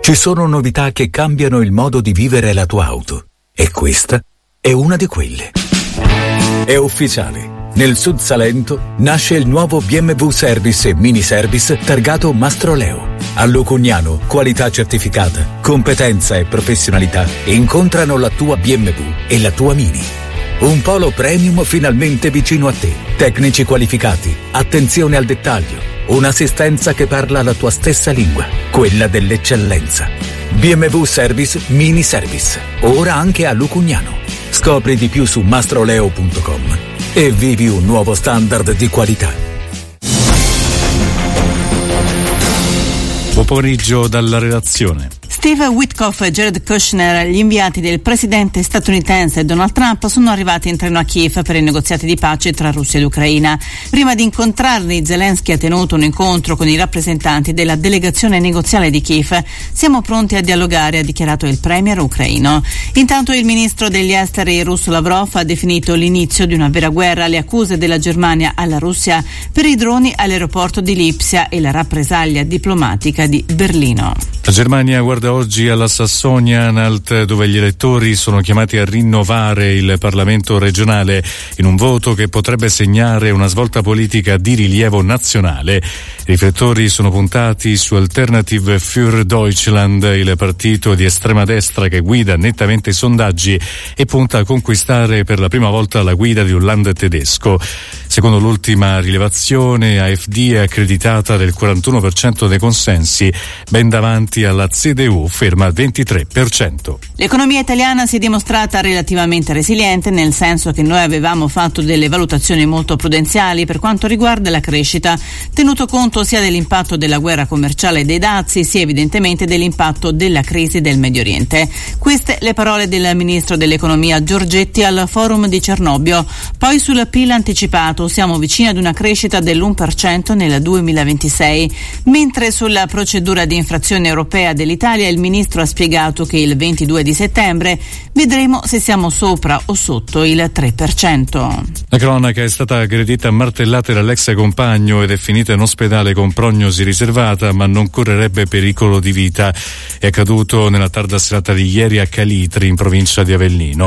Ci sono novità che cambiano il modo di vivere la tua auto. E questa è una di quelle. È ufficiale. Nel Sud Salento nasce il nuovo BMW Service e Mini Service targato Mastroleo. A Lucugnano, qualità certificata, competenza e professionalità incontrano la tua BMW e la tua Mini. Un polo premium finalmente vicino a te. Tecnici qualificati, attenzione al dettaglio, un'assistenza che parla la tua stessa lingua, quella dell'eccellenza. BMW Service Mini Service, ora anche a Lucugnano. Scopri di più su mastroleo.com e vivi un nuovo standard di qualità. Buon pomeriggio dalla redazione. Steve Witkoff e Jared Kushner, gli inviati del presidente statunitense Donald Trump, sono arrivati in treno a Kiev per i negoziati di pace tra Russia ed Ucraina. Prima di incontrarli, Zelensky ha tenuto un incontro con i rappresentanti della delegazione negoziale di Kiev. Siamo pronti a dialogare, ha dichiarato il premier ucraino. Intanto il ministro degli esteri russo Lavrov ha definito l'inizio di una vera guerra le accuse della Germania alla Russia per i droni all'aeroporto di Lipsia e la rappresaglia diplomatica di Berlino. La Germania guarda oggi alla Sassonia-Anhalt, dove gli elettori sono chiamati a rinnovare il Parlamento regionale in un voto che potrebbe segnare una svolta politica di rilievo nazionale. I riflettori sono puntati su Alternative für Deutschland, il partito di estrema destra che guida nettamente i sondaggi e punta a conquistare per la prima volta la guida di un land tedesco. Secondo l'ultima rilevazione, AfD è accreditata del 41% dei consensi, ben davanti alla CDU, ferma al 23%. L'economia italiana si è dimostrata relativamente resiliente, nel senso che noi avevamo fatto delle valutazioni molto prudenziali per quanto riguarda la crescita, tenuto conto sia dell'impatto della guerra commerciale dei dazi, sia evidentemente dell'impatto della crisi del Medio Oriente. Queste le parole del ministro dell'economia Giorgetti al forum di Cernobbio. Poi sul PIL anticipato siamo vicini ad una crescita dell'1% nel 2026, mentre sulla procedura di infrazione europea dell'Italia il ministro ha spiegato che il 22 di settembre vedremo se siamo sopra o sotto il 3%. La cronaca: è stata aggredita a martellate dall'ex compagno ed è finita in ospedale con prognosi riservata, ma non correrebbe pericolo di vita. È accaduto nella tarda serata di ieri a Calitri, in provincia di Avellino.